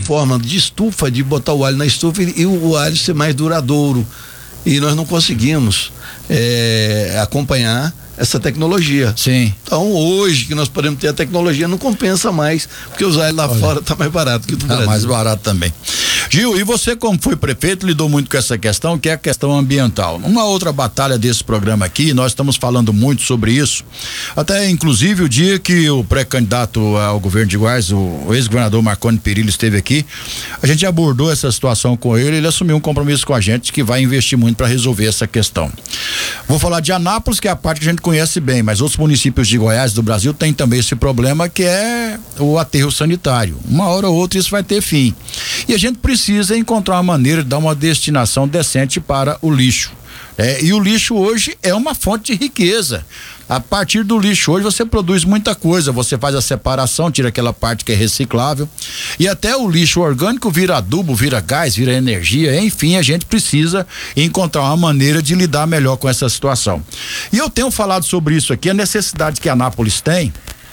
forma de estufa, de botar o alho na estufa e o alho ser mais duradouro. E nós não conseguimos acompanhar essa tecnologia. Sim. Então, hoje que nós podemos ter a tecnologia, não compensa mais, porque os alhos lá fora tá mais barato que o do Brasil. Mais barato também. Gil, e você, como foi prefeito, lidou muito com essa questão, que é a questão ambiental. Uma outra batalha desse programa aqui, nós estamos falando muito sobre isso, até inclusive o dia que o pré-candidato ao governo de Goiás, o ex-governador Marconi Perillo, esteve aqui, a gente abordou essa situação com ele assumiu um compromisso com a gente que vai investir muito para resolver essa questão. Vou falar de Anápolis, que é a parte que a gente conhece bem, mas outros municípios de Goiás, do Brasil, tem também esse problema, que é o aterro sanitário. Uma hora ou outra isso vai ter fim. E a gente precisa encontrar uma maneira de dar uma destinação decente para o lixo. E o lixo hoje é uma fonte de riqueza. A partir do lixo hoje você produz muita coisa, você faz a separação, tira aquela parte que é reciclável, e até o lixo orgânico vira adubo, vira gás, vira energia, enfim, a gente precisa encontrar uma maneira de lidar melhor com essa situação. E eu tenho falado sobre isso aqui, a necessidade que Anápolis tem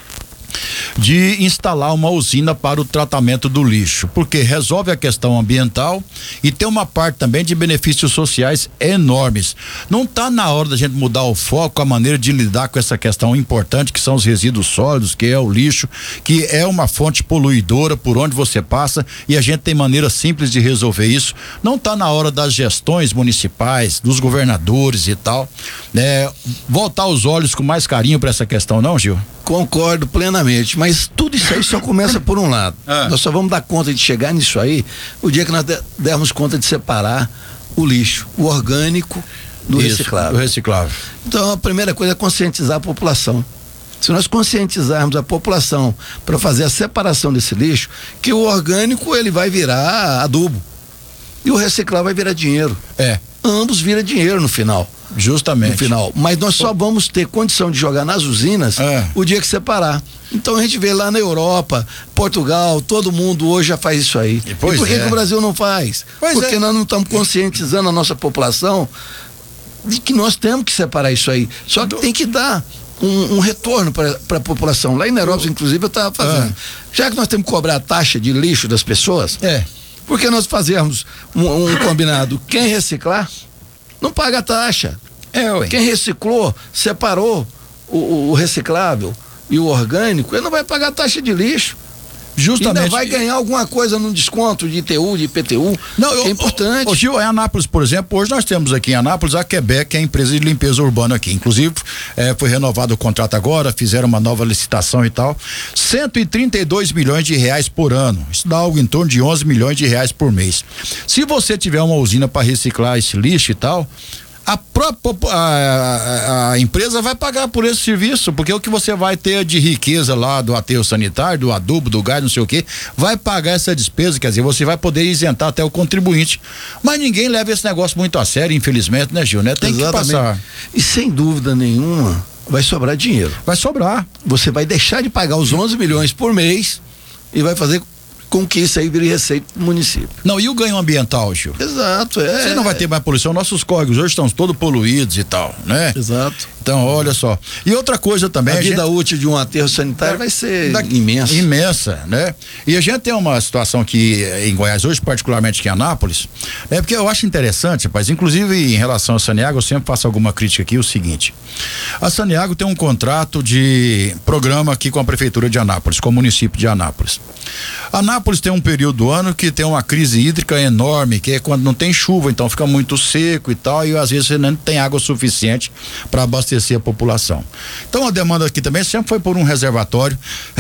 de instalar uma usina para o tratamento do lixo, porque resolve a questão ambiental e tem uma parte também de benefícios sociais enormes. Não está na hora da gente mudar o foco, a maneira de lidar com essa questão importante, que são os resíduos sólidos, que é o lixo, que é uma fonte poluidora por onde você passa, e a gente tem maneira simples de resolver isso. Não está na hora das gestões municipais, dos governadores e tal, voltar os olhos com mais carinho para essa questão, não, Gil? Concordo plenamente, mas tudo isso aí só começa por um lado. Nós só vamos dar conta de chegar nisso aí o dia que nós dermos conta de separar o lixo, o orgânico do reciclável. Então a primeira coisa é conscientizar a população. Se nós conscientizarmos a população para fazer a separação desse lixo, que o orgânico ele vai virar adubo e o reciclável vai virar dinheiro. Ambos viram dinheiro no final. Justamente. No final. Mas nós só vamos ter condição de jogar nas usinas o dia que separar. Então a gente vê lá na Europa, Portugal, todo mundo hoje já faz isso aí. E por que o Brasil não faz? Porque nós não estamos conscientizando a nossa população de que nós temos que separar isso aí. Só que tem que dar um retorno para a população. Lá na Europa, inclusive, eu estava fazendo. Já que nós temos que cobrar a taxa de lixo das pessoas, por que nós fazermos um combinado? Quem reciclar não paga a taxa. Quem reciclou, separou o reciclável e o orgânico, ele não vai pagar a taxa de lixo. Justamente. Ainda vai ganhar alguma coisa no desconto de ITU, de IPTU, que é importante. Gil, em Anápolis, por exemplo, hoje nós temos aqui em Anápolis a Quebec, que é a empresa de limpeza urbana aqui. Inclusive, foi renovado o contrato agora, fizeram uma nova licitação e tal. 132 milhões de reais por ano. Isso dá algo em torno de 11 milhões de reais por mês. Se você tiver uma usina para reciclar esse lixo e tal, a própria a empresa vai pagar por esse serviço, porque o que você vai ter de riqueza lá do aterro sanitário, do adubo, do gás, não sei o que, vai pagar essa despesa, quer dizer, você vai poder isentar até o contribuinte. Mas ninguém leva esse negócio muito a sério, infelizmente, né, Gil, né? Tem que passar. E sem dúvida nenhuma, vai sobrar dinheiro. Vai sobrar. Você vai deixar de pagar os 11 milhões por mês e vai fazer com que isso aí vire receita do município. Não, e o ganho ambiental, Gil? Exato, Você não vai ter mais poluição, nossos córregos hoje estão todos poluídos e tal, né? Exato. Então, olha só. E outra coisa também. A vida útil de um aterro sanitário vai ser imensa. Imensa, né? E a gente tem uma situação aqui em Goiás hoje, particularmente aqui em Anápolis, porque eu acho interessante, rapaz, inclusive em relação a Saneago, eu sempre faço alguma crítica aqui, o seguinte: a Saneago tem um contrato de programa aqui com a prefeitura de Anápolis, com o município de Anápolis. Anápolis tem um período do ano que tem uma crise hídrica enorme, que é quando não tem chuva, então fica muito seco e tal, e às vezes você não tem água suficiente para abastecer a população. Então a demanda aqui também sempre foi por um reservatório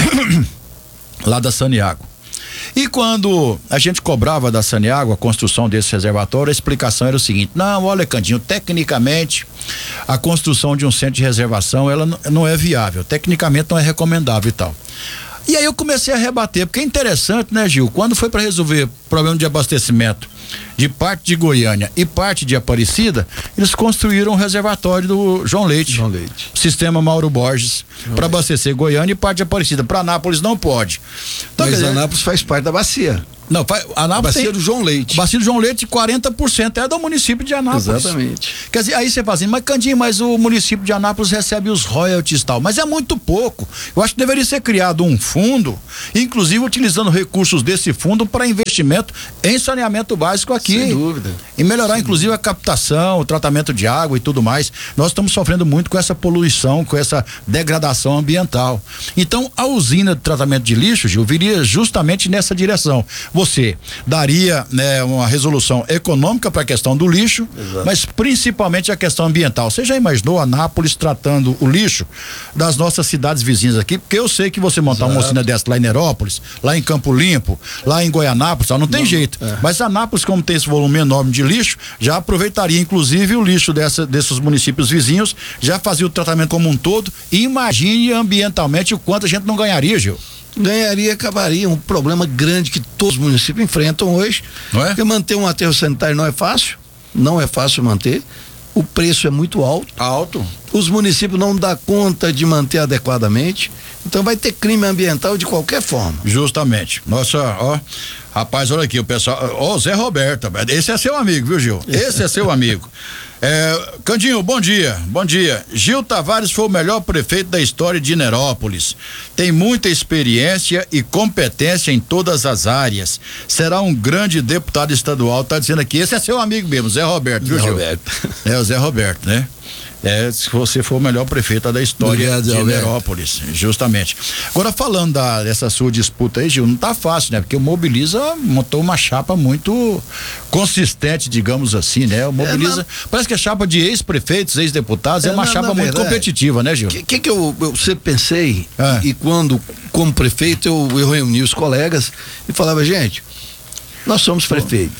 lá da Saneago. E quando a gente cobrava da Saneago a construção desse reservatório, a explicação era o seguinte: não, olha, Candinho, tecnicamente a construção de um centro de reservação ela não é viável, tecnicamente não é recomendável e tal. E aí eu comecei a rebater, porque é interessante, né, Gil? Quando foi para resolver problema de abastecimento de parte de Goiânia e parte de Aparecida, eles construíram um reservatório do João Leite. Sistema Mauro Borges, para abastecer Goiânia e parte de Aparecida. Para Anápolis não pode. Então, mas Anápolis faz parte da bacia. Não, Anápolis bacia do João Leite. Bacia do João Leite, 40% é do município de Anápolis. Exatamente. Quer dizer, aí você fala assim, mas Candinho, mas o município de Anápolis recebe os royalties e tal, mas é muito pouco. Eu acho que deveria ser criado um fundo, inclusive utilizando recursos desse fundo para investir investimento em saneamento básico aqui. Sem dúvida. E melhorar, inclusive, a captação, o tratamento de água e tudo mais. Nós estamos sofrendo muito com essa poluição, com essa degradação ambiental. Então, a usina de tratamento de lixo, Gil, viria justamente nessa direção. Você daria, né, uma resolução econômica para a questão do lixo, exato, mas principalmente a questão ambiental. Você já imaginou Anápolis tratando o lixo das nossas cidades vizinhas aqui? Porque eu sei que você montar, exato, uma usina dessa lá em Nerópolis, lá em Campo Limpo, lá em Goianápolis, não tem jeito. Mas Anápolis, como tem esse volume enorme de lixo, já aproveitaria inclusive o lixo desses municípios vizinhos, já fazia o tratamento como um todo. E imagine ambientalmente o quanto a gente não ganharia, Gil. Ganharia, acabaria um problema grande que todos os municípios enfrentam hoje. Não é? Porque manter um aterro sanitário não é fácil manter. O preço é muito alto. Os municípios não dão conta de manter adequadamente. Então vai ter crime ambiental de qualquer forma. Justamente. Nossa, ó, rapaz, olha aqui, o pessoal, ó, Zé Roberto, esse é seu amigo, viu, Gil? Esse é seu amigo. Candinho, bom dia. Gil Tavares foi o melhor prefeito da história de Nerópolis. Tem muita experiência e competência em todas as áreas. Será um grande deputado estadual, tá dizendo aqui. Esse é seu amigo mesmo, Zé Roberto, viu, Gil? Roberto. É o Zé Roberto, né? Se você for o melhor prefeito da história de Nerópolis, justamente. Agora, falando dessa sua disputa aí, Gil, não tá fácil, né? Porque o Mobiliza montou uma chapa muito consistente, digamos assim, né? O Mobiliza, parece que a chapa de ex-prefeitos, ex-deputados, é uma chapa muito competitiva, né, Gil? Que eu sempre pensei, e quando, como prefeito, eu reuni os colegas e falava, gente, nós somos prefeitos,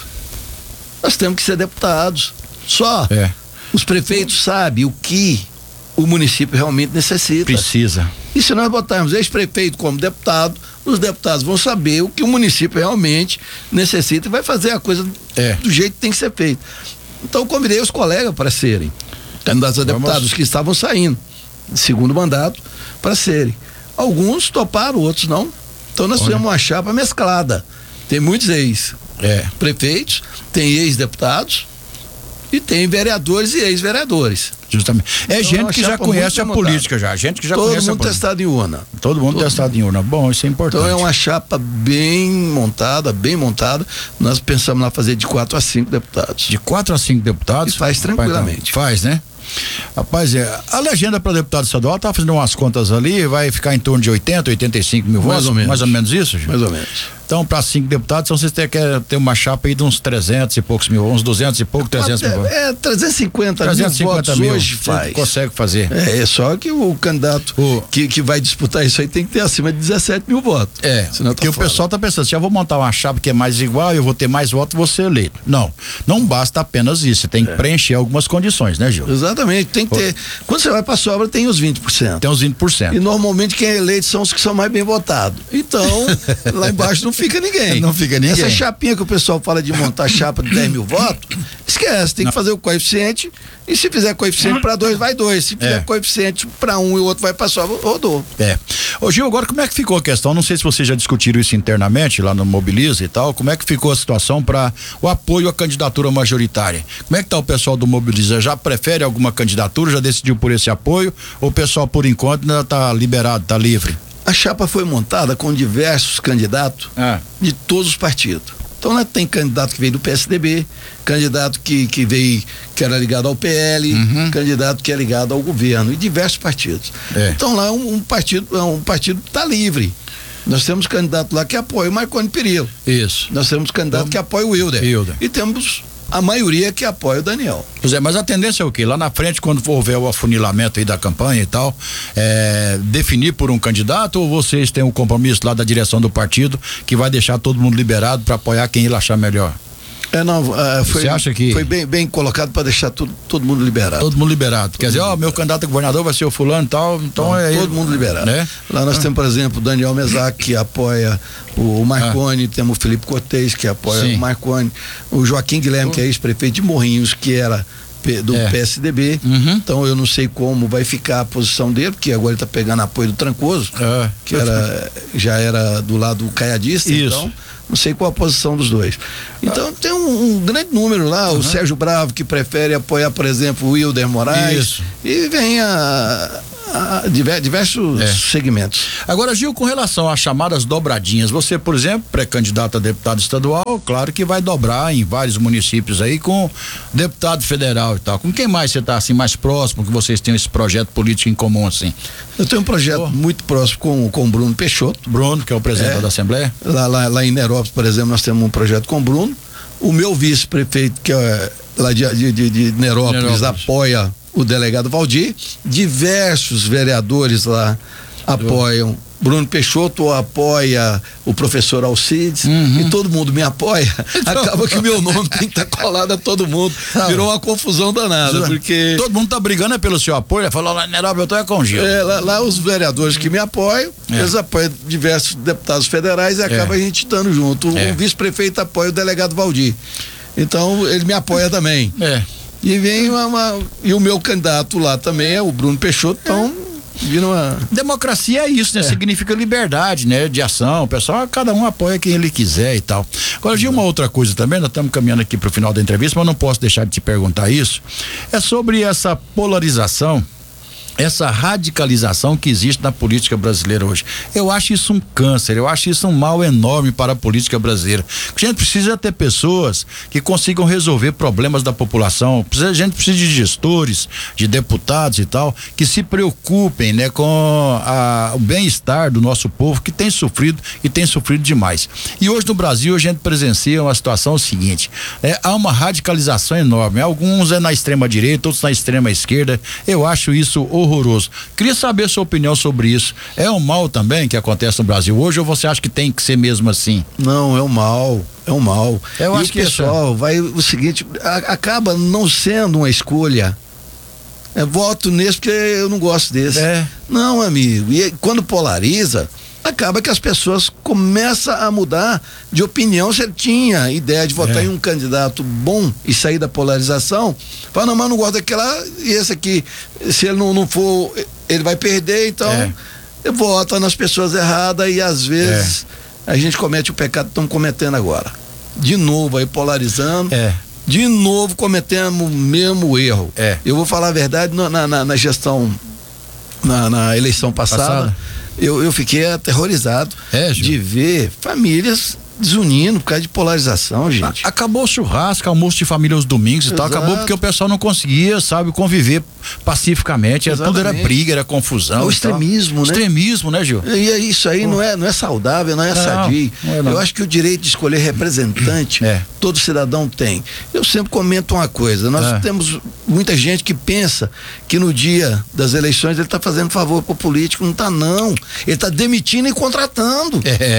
nós temos que ser deputados, só. Os prefeitos sabem o que o município realmente necessita. Precisa. E se nós botarmos ex-prefeito como deputado, os deputados vão saber o que o município realmente necessita e vai fazer a coisa do jeito que tem que ser feito. Então eu convidei os colegas para serem candidatos a deputados que estavam saindo de segundo mandato para serem. Alguns toparam, outros não. Então nós fizemos uma chapa mesclada. Tem muitos ex-prefeitos, tem ex-deputados e tem vereadores e ex-vereadores. Justamente. Então, gente que já conhece a política já. Gente que já conhece a política. Todo mundo testado em urna. Todo mundo testado em urna. Bom, isso é importante. Então é uma chapa bem montada. Nós pensamos lá fazer de 4 a 5 deputados. De 4 a 5 deputados? E faz tranquilamente. Faz, né? Rapaz, a legenda para deputado estadual tá fazendo umas contas ali, vai ficar em torno de 80, 85 mil votos. Mais ou menos isso, Gil? Mais ou menos. Então, para 5 deputados, então vocês querem ter uma chapa aí de uns 300 e poucos mil, uns 200 e pouco, 300 mil votos. 350 mil votos hoje faz. Consegue fazer. É só que o candidato que vai disputar isso aí tem que ter acima de 17 mil votos. Porque o pessoal tá pensando, se eu vou montar uma chapa que é mais igual, eu vou ter mais votos, vou ser eleito. Não basta apenas isso, você tem que preencher algumas condições, né, Gil? Exatamente, tem que ter. Quando você vai pra sobra, tem os 20%. Tem os 20%. E normalmente quem é eleito são os que são mais bem votados. Então, lá embaixo não fica ninguém. Não fica ninguém. Essa chapinha que o pessoal fala de montar chapa de 10 mil votos, esquece, tem que fazer o coeficiente, e se fizer coeficiente para 2, vai 2. Se fizer coeficiente para 1 e o outro vai pra sobra, rodou. Ô Gil, agora como é que ficou a questão? Não sei se vocês já discutiram isso internamente lá no Mobiliza e tal, como é que ficou a situação para o apoio à candidatura majoritária? Como é que tá o pessoal do Mobiliza? Já prefere alguma candidatura? Já decidiu por esse apoio? Ou o pessoal, por enquanto, ainda tá liberado, tá livre? A chapa foi montada com diversos candidatos de todos os partidos. Então lá tem candidato que veio do PSDB, candidato que veio, que era ligado ao PL, candidato que é ligado ao governo, e diversos partidos. Então lá um partido está livre. Nós temos candidato lá que apoia o Marconi Perillo. Isso. Nós temos candidato que apoia o Wilder. E temos a maioria que apoia o Daniel. Pois é, mas a tendência é o quê? Lá na frente, quando for houver o afunilamento aí da campanha e tal, definir por um candidato, ou vocês têm um compromisso lá da direção do partido que vai deixar todo mundo liberado para apoiar quem ele achar melhor? Você acha que foi bem colocado para deixar todo mundo liberado. Todo mundo liberado. Quer dizer, meu candidato a governador vai ser o fulano e tal, então todo mundo liberado. Né? Lá nós temos, por exemplo, o Daniel Mesac, que apoia o Marconi, temos o Felipe Cortez, que apoia o Marconi, o Joaquim Guilherme, que é ex-prefeito de Morrinhos, que era do PSDB. Então eu não sei como vai ficar a posição dele, porque agora ele está pegando apoio do Trancoso, que já era do lado caiadista. Então não sei qual a posição dos dois. Então tem um grande número lá, o Sérgio Bravo, que prefere apoiar, por exemplo, o Wilder Moraes. E vem diversos segmentos. Agora, Gil, com relação às chamadas dobradinhas, você, por exemplo, pré-candidato a deputado estadual, claro que vai dobrar em vários municípios aí com deputado federal e tal. Com quem mais você está assim mais próximo, que vocês tenham esse projeto político em comum assim? Eu tenho um projeto muito próximo com o Bruno Peixoto. Bruno, que é o presidente da Assembleia. Lá em Nerópolis, por exemplo, nós temos um projeto com o Bruno. O meu vice-prefeito, que é lá de Nerópolis, apoia o delegado Valdir. Diversos vereadores lá apoiam. Bruno Peixoto apoia o professor Alcides, e todo mundo me apoia. Acaba que o meu nome tem que estar colado a todo mundo. Virou uma confusão danada, porque... Todo mundo tá brigando pelo seu apoio, falou lá, Nerópolis, eu tô com o Gil. Lá os vereadores que me apoiam, eles apoiam diversos deputados federais e acaba a gente estando junto. O vice-prefeito apoia o delegado Valdir. Então, ele me apoia também. E vem e o meu candidato lá também é o Bruno Peixoto, então... Democracia é isso, né? Significa liberdade, né? De ação, o pessoal, cada um apoia quem ele quiser e tal. Agora, Gil, uma outra coisa também, nós estamos caminhando aqui para o final da entrevista, mas não posso deixar de te perguntar isso, é sobre essa polarização, essa radicalização que existe na política brasileira hoje. Eu acho isso um câncer, eu acho isso um mal enorme para a política brasileira. A gente precisa ter pessoas que consigam resolver problemas da população, a gente precisa de gestores, de deputados e tal, que se preocupem, né, com o bem-estar do nosso povo, que tem sofrido e tem sofrido demais. E hoje no Brasil a gente presencia uma situação seguinte, há uma radicalização enorme, alguns na extrema direita, outros na extrema esquerda. Eu acho isso horroroso. Queria saber a sua opinião sobre isso. É um mal também que acontece no Brasil hoje, ou você acha que tem que ser mesmo assim? Não, é um mal. Eu acho que o pessoal vai o seguinte, acaba não sendo uma escolha. Voto nesse porque eu não gosto desse. Não, amigo. E quando polariza, acaba que as pessoas começam a mudar de opinião. Se ele tinha ideia de votar em um candidato bom e sair da polarização, fala, não, mas eu não gosto daquele lá, e esse aqui, se ele não for, ele vai perder, então vota nas pessoas erradas e às vezes a gente comete o pecado que estamos cometendo agora. De novo aí polarizando. De novo cometemos o mesmo erro. Eu vou falar a verdade, na gestão, na eleição passada. Eu fiquei aterrorizado de ver famílias desunindo por causa de polarização, gente. Acabou o churrasco, almoço de família aos domingos e tal, acabou porque o pessoal não conseguia, sabe, conviver pacificamente. Tudo era briga, era confusão. O extremismo, né? Extremismo, né, Gil? E isso aí não é saudável, não é sadio. Eu acho que o direito de escolher representante todo cidadão tem. Eu sempre comento uma coisa, nós temos muita gente que pensa que no dia das eleições ele está fazendo favor pro político, não está não. Ele está demitindo e contratando.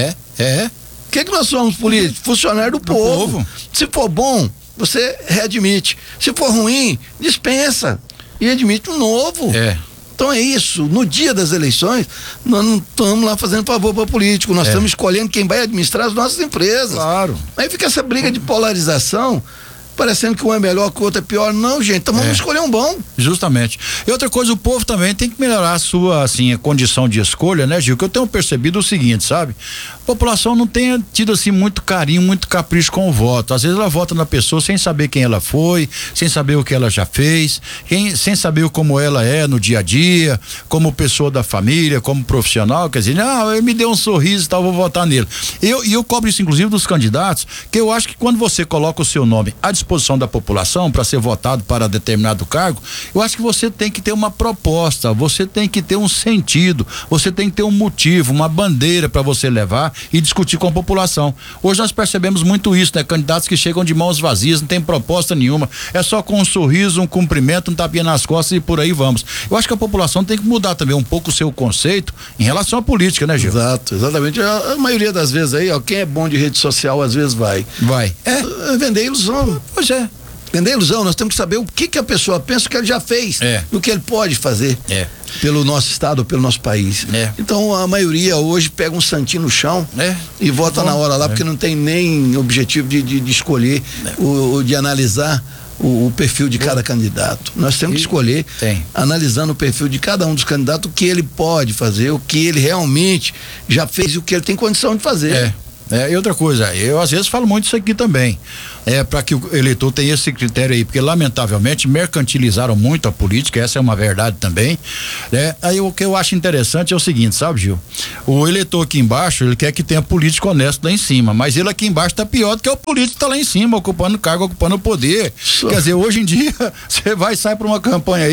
O que nós somos políticos? Funcionário do povo. Se for bom, você readmite. Se for ruim, dispensa e admite um novo. Então é isso. No dia das eleições, nós não estamos lá fazendo favor para o político, nós estamos escolhendo quem vai administrar as nossas empresas. Claro. Aí fica essa briga de polarização, parecendo que um é melhor, que o outro é pior. Não, gente, então vamos escolher um bom. Justamente. E outra coisa, o povo também tem que melhorar a sua, assim, a condição de escolha, né, Gil? Que eu tenho percebido o seguinte, sabe? A população não tem tido, assim, muito carinho, muito capricho com o voto. Às vezes ela vota na pessoa sem saber quem ela foi, sem saber o que ela já fez, sem saber como ela é no dia a dia, como pessoa da família, como profissional, quer dizer, ele me deu um sorriso e tal, vou votar nele. Eu cobro isso, inclusive, dos candidatos, que eu acho que quando você coloca o seu nome à disposição da população para ser votado para determinado cargo, eu acho que você tem que ter uma proposta, você tem que ter um sentido, você tem que ter um motivo, uma bandeira para você levar e discutir com a população. Hoje nós percebemos muito isso, né? Candidatos que chegam de mãos vazias, não tem proposta nenhuma, é só com um sorriso, um cumprimento, um tapinha nas costas e por aí vamos. Eu acho que a população tem que mudar também um pouco o seu conceito em relação à política, né, Gil? Exato, exatamente. A maioria das vezes aí, quem é bom de rede social às vezes vai. Vender ilusão. Pois é. Vender ilusão, nós temos que saber o que a pessoa pensa, o que ele já fez, o que ele pode fazer pelo nosso estado, pelo nosso país. Então a maioria hoje pega um santinho no chão e vota na hora lá, porque não tem nem objetivo de escolher, de analisar o perfil de cada candidato. Nós temos que escolher, analisando o perfil de cada um dos candidatos, o que ele pode fazer, o que ele realmente já fez e o que ele tem condição de fazer. E outra coisa, eu às vezes falo muito isso aqui também, para que o eleitor tenha esse critério aí, porque lamentavelmente mercantilizaram muito a política, essa é uma verdade também, aí o que eu acho interessante é o seguinte, sabe, Gil? O eleitor aqui embaixo, ele quer que tenha político honesto lá em cima, mas ele aqui embaixo tá pior do que o político que tá lá em cima, ocupando cargo, ocupando o poder. Quer dizer, hoje em dia, você vai e sai pra uma campanha aí,